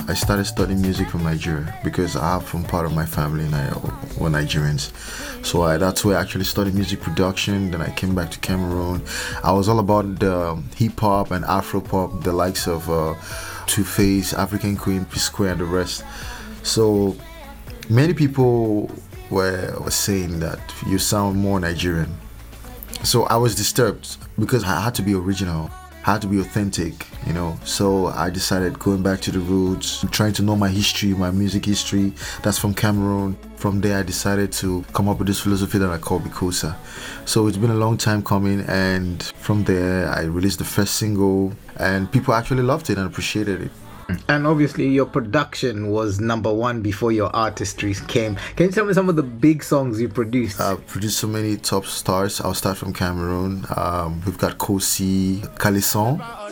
I started studying music from Nigeria because I have from part of my family were Nigerians. So that's where I actually studied music production. Then I came back to Cameroon. I was all about the hip hop and Afro pop, the likes of Two Face, African Queen, P Square, and the rest. So many people were saying that you sound more Nigerian. So I was disturbed because I had to be original. I had to be authentic, So I decided going back to the roots, trying to know my history, my music history. That's from Cameroon. From there, I decided to come up with this philosophy that I call Bikosa. So it's been a long time coming, and from there, I released the first single, and people actually loved it and appreciated it. And obviously your production was number one before your artistry came. Can you tell me some of the big songs you produced? I've produced so many top stars. I'll start from Cameroon. We've got Kosi, Calisson.